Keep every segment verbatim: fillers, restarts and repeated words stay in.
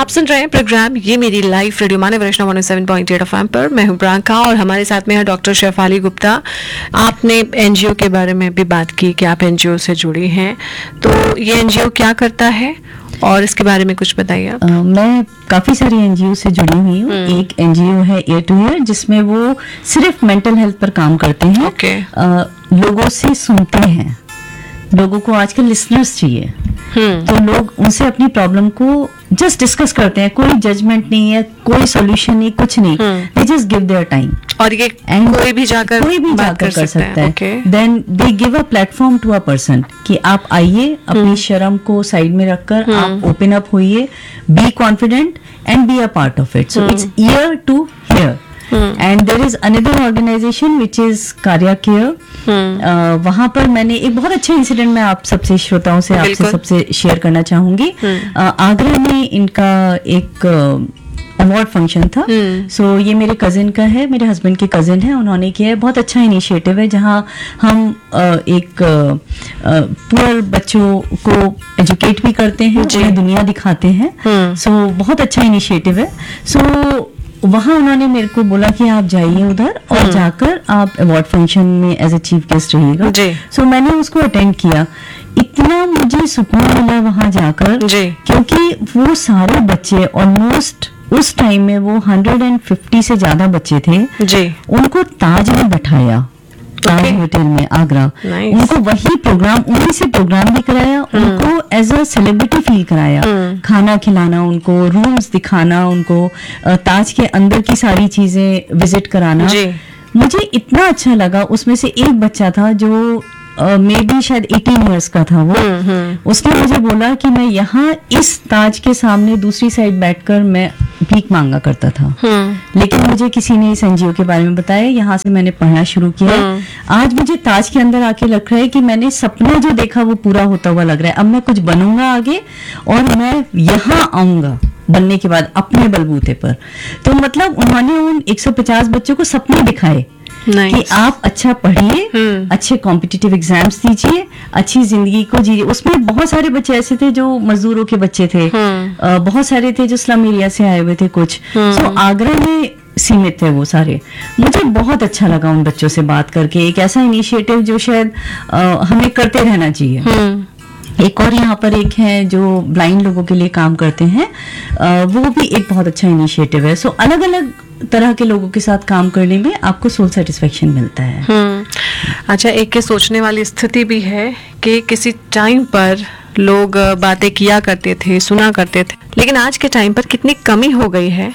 आप सुन रहे हैं प्रोग्राम ये मेरी लाइफ रेडियो माने वैष्णव one O seven point eight FM पर। मैं हूं प्रियंका और हमारे साथ में है डॉक्टर शेफाली गुप्ता। आपने एनजीओ के बारे में भी बात की कि आप एनजीओ से जुड़ी हैं, तो ये एनजीओ क्या करता है और इसके बारे में कुछ बताइए आप। uh, मैं काफ़ी सारी एनजीओ से जुड़ी हुई हूँ। एक एनजीओ है ईयर टू ईयर, जिसमें वो सिर्फ मेंटल हेल्थ पर काम करते हैं। okay. uh, लोगों से सुनते हैं, लोगों को आजकल लिसनर्स चाहिए, तो लोग उनसे अपनी प्रॉब्लम को जस्ट डिस्कस करते हैं। कोई जजमेंट नहीं है, कोई सॉल्यूशन नहीं, कुछ नहीं, they just give their time. और ये And कोई भी जाकर कोई भी जाकर कर सकता है। okay. Then they give a platform to a person कि आप आइए, अपनी शर्म को साइड में रखकर आप ओपन अप होइए, be confident and be a part of it. So it's year to here. And there is another organisation which is कार्या केयर। वहां पर मैंने एक बहुत अच्छा इंसिडेंट मैं आप सबसे श्रोताओं से आपसे सबसे शेयर करना चाहूंगी। uh, आगरा में इनका एक अवार्ड फंक्शन था। सो so, ये मेरे कजिन का है, मेरे हस्बैंड के कजिन है, उन्होंने किया है। बहुत अच्छा इनिशिएटिव है, जहाँ हम uh, एक पुअर uh, बच्चों को एजुकेट भी करते हैं, उन्हें दुनिया दिखाते हैं। सो so, बहुत अच्छा इनिशिएटिव है। सो so, वहाँ उन्होंने मेरे को बोला कि आप जाइए उधर और जाकर आप अवार्ड फंक्शन में एज ए चीफ गेस्ट रहिएगा। सो so, मैंने उसको अटेंड किया। इतना मुझे सुकून मिला वहाँ जाकर, क्योंकि वो सारे बच्चे ऑलमोस्ट उस टाइम में वो एक सौ पचास से ज्यादा बच्चे थे जी। उनको ताज में बैठाया, ताज okay. होटल में आगरा। nice. उनको वही प्रोग्राम, उन्हीं से प्रोग्राम भी कराया, hmm. उनको एज अ सेलिब्रिटी फील कराया। hmm. खाना खिलाना, उनको रूम्स दिखाना, उनको ताज के अंदर की सारी चीजें विजिट कराना। जी. मुझे इतना अच्छा लगा। उसमें से एक बच्चा था जो मे uh, बी शायद अठारह इयर्स का था वो। hmm, hmm. उसने मुझे बोला कि मैं यहाँ इस ताज के सामने दूसरी साइड बैठकर मैं भीख मांगा करता था। hmm. लेकिन मुझे किसी ने इस एनजीओ के बारे में बताया, यहाँ से मैंने पढ़ना शुरू किया। hmm. आज मुझे ताज के अंदर आके लग रहा है कि मैंने सपना जो देखा वो पूरा होता हुआ लग रहा है। अब मैं कुछ बनूंगा आगे और मैं यहाँ आऊंगा बनने के बाद अपने बलबूते पर। तो मतलब उन्होंने उन एक सौ पचास बच्चों को सपने दिखाए Nice. कि आप अच्छा पढ़िए, hmm. अच्छे कॉम्पिटिटिव एग्जाम्स दीजिए, अच्छी जिंदगी को जीजिए। उसमें बहुत सारे बच्चे ऐसे थे जो मजदूरों के बच्चे थे। hmm. uh, बहुत सारे थे जो स्लम एरिया से आए हुए थे कुछ। hmm. so, आगरा में सीमित थे वो सारे। मुझे बहुत अच्छा लगा उन बच्चों से बात करके। एक ऐसा इनिशिएटिव जो शायद uh, हमें करते रहना चाहिए। hmm. एक और यहाँ पर एक है जो ब्लाइंड लोगों के लिए काम करते हैं, आ, वो भी एक बहुत अच्छा इनिशिएटिव है। सो अलग अलग तरह के लोगों के साथ काम करने में आपको सोल सेटिस्फेक्शन मिलता है। हम्म, अच्छा, एक के सोचने वाली स्थिति भी है कि किसी टाइम पर लोग बातें किया करते थे, सुना करते थे, लेकिन आज के टाइम पर कितनी कमी हो गई है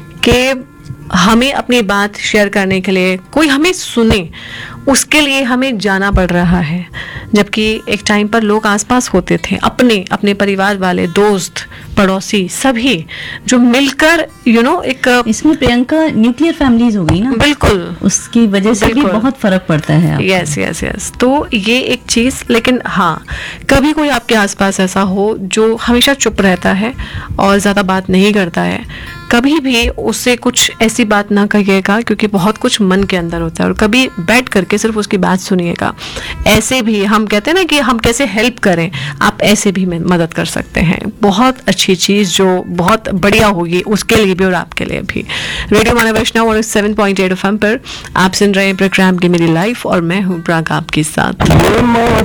कि हमें अपनी बात शेयर करने के लिए कोई हमें सुने, उसके लिए हमें जाना पड़ रहा है। जबकि एक टाइम पर लोग आसपास होते थे, अपने अपने परिवार वाले, दोस्त, पड़ोसी, सभी जो मिलकर यू नो एक इसमें प्रियंका न्यूक्लियर फैमिलीज हो गई ना। बिल्कुल, उसकी वजह से भी बहुत फर्क पड़ता है। यस यस यस तो ये एक चीज। लेकिन हाँ, कभी कोई आपके आसपास ऐसा हो जो हमेशा चुप रहता है और ज्यादा बात नहीं करता है, कभी भी उससे कुछ ऐसी बात ना कहिएगा, क्योंकि बहुत कुछ मन के अंदर होता है। और कभी बैठ करके सिर्फ उसकी बात सुनिएगा। ऐसे भी हम कहते हैं ना कि हम कैसे हेल्प करें, आप ऐसे भी मदद कर सकते हैं। बहुत अच्छी चीज जो बहुत बढ़िया होगी उसके लिए भी और आपके लिए भी। रेडियो माने वैष्णव और सेवन पॉइंट एट एफएम पर आप सुन रहे हैं प्रोग्राम की मेरी लाइफ और मैं हूँ प्रियंका आपके साथ।